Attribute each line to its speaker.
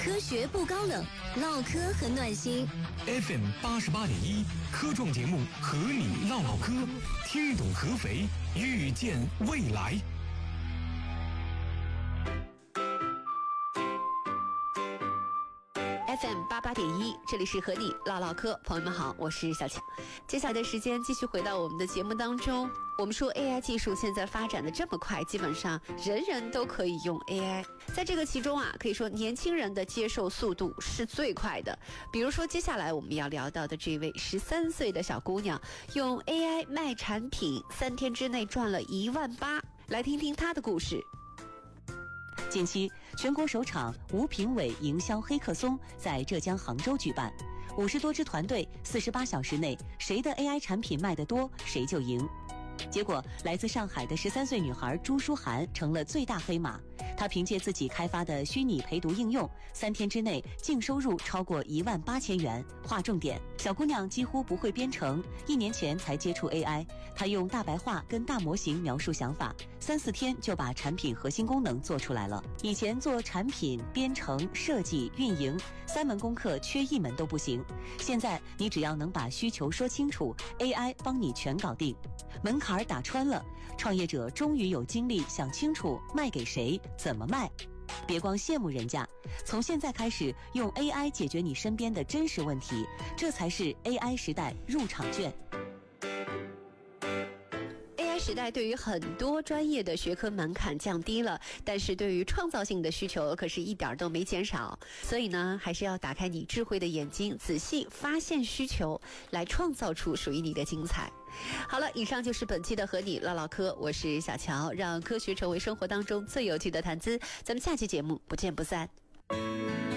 Speaker 1: 科学不高冷，唠嗑很暖心。
Speaker 2: FM 88.1科创节目和你唠唠嗑，听懂合肥，遇见未来。
Speaker 3: FM 88.1，这里是和你唠唠嗑，朋友们好，我是小强。接下来的时间继续回到我们的节目当中。我们说 AI 技术现在发展的这么快，基本上人人都可以用 AI。在这个其中啊，可以说年轻人的接受速度是最快的。比如说接下来我们要聊到的这位13岁的小姑娘，用 AI 卖产品，3天之内赚了18000，来听听她的故事。
Speaker 4: 近期，全国首场吴评委营销黑客松在浙江杭州举办，50多支团队，48小时内，谁的 AI 产品卖得多，谁就赢。结果，来自上海的13岁女孩朱书涵成了最大黑马。她凭借自己开发的虚拟陪读应用，3天之内净收入超过18000元。划重点，小姑娘几乎不会编程，1年前才接触 AI， 她用大白话跟大模型描述想法，3、4天就把产品核心功能做出来了。以前做产品、编程、设计、运营3门功课缺1门都不行，现在你只要能把需求说清楚， AI 帮你全搞定。门槛打穿了，创业者终于有精力想清楚卖给谁，怎么卖。别光羡慕人家，从现在开始用 AI 解决你身边的真实问题，这才是 AI 时代入场券。
Speaker 3: AI 时代对于很多专业的学科门槛降低了，但是对于创造性的需求可是一点都没减少。所以呢，还是要打开你智慧的眼睛，仔细发现需求，来创造出属于你的精彩。好了，以上就是本期的和你唠唠嗑，我是小乔，让科学成为生活当中最有趣的谈资。咱们下期节目不见不散。